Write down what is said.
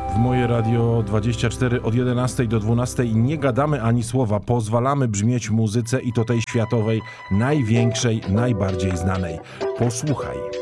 W Moje Radio 24 od 11 do 12 nie gadamy ani słowa, pozwalamy brzmieć muzyce i to tej światowej, największej, najbardziej znanej. Posłuchaj.